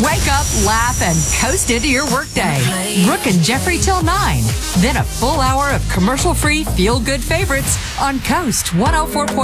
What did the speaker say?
Wake up, laugh, and coast into your workday. Brooke and Jeffrey till 9. Then a full hour of commercial-free feel-good favorites on Coast 104.9.